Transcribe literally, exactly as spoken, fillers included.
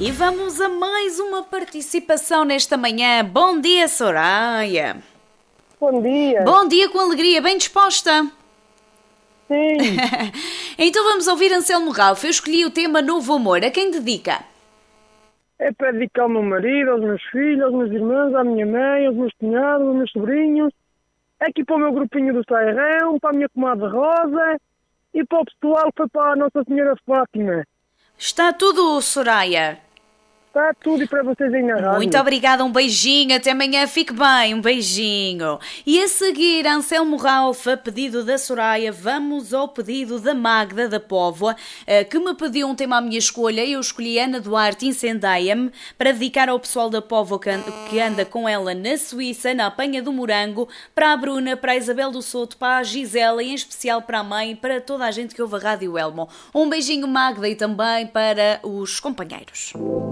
E vamos a mais uma participação nesta manhã. Bom dia, Soraya. Bom dia. Bom dia com alegria, bem disposta? Sim. Então vamos ouvir Anselmo Ralph. Eu escolhi o tema Novo Amor. A quem dedica? É para dedicar ao meu marido, aos meus filhos, aos meus irmãos, à minha mãe, aos meus cunhados, aos meus sobrinhos. Aqui para o meu grupinho do Sairão, para a minha comadre Rosa e para o pessoal que foi para a Nossa Senhora Fátima. Está tudo, Soraya. Está tudo e para vocês aí na rádio. Muito obrigada, um beijinho, até amanhã, fique bem, um beijinho. E a seguir, Anselmo Ralph, a pedido da Soraya, vamos ao pedido da Magda da Póvoa, que me pediu um tema à minha escolha. Eu escolhi Ana Duarte, Incendeia-me, para dedicar ao pessoal da Póvoa que anda com ela na Suíça, na apanha do morango, para a Bruna, para a Isabel do Soto, para a Gisela e em especial para a mãe e para toda a gente que ouve a Rádio Elmo. Um beijinho, Magda, e também para os companheiros.